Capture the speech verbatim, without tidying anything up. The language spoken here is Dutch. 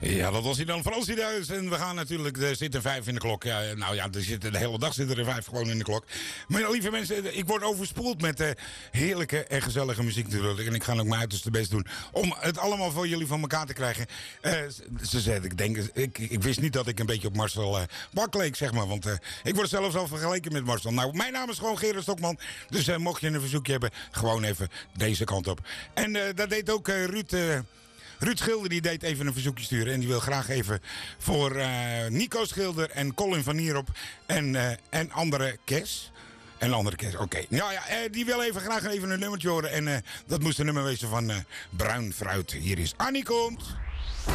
Ja, dat was hij dan, Fransie Duis. En we gaan natuurlijk, er zitten vijf in de klok. Ja, nou ja, er zitten, de hele dag zitten er vijf gewoon in de klok. Maar ja, lieve mensen, ik word overspoeld met uh, heerlijke en gezellige muziek natuurlijk. En ik ga ook mijn uiterste best doen om het allemaal voor jullie van elkaar te krijgen. Uh, ze zei, ik denk, ik, ik wist niet dat ik een beetje op Marcel uh, Bak leek, zeg maar. Want uh, ik word zelfs al vergeleken met Marcel. Nou, mijn naam is gewoon Gerard Stokman. Dus uh, mocht je een verzoekje hebben, gewoon even deze kant op. En uh, dat deed ook uh, Ruud... Uh, Ruud Schilder die deed even een verzoekje sturen. En die wil graag even voor uh, Nico Schilder en Colin van Nierop en, uh, en andere Kes. En andere Kes, oké. Okay. Nou ja, uh, die wil even graag even een nummertje horen. En uh, dat moest een nummer wezen van uh, Bruin Fruit. Hier is Annie Komt.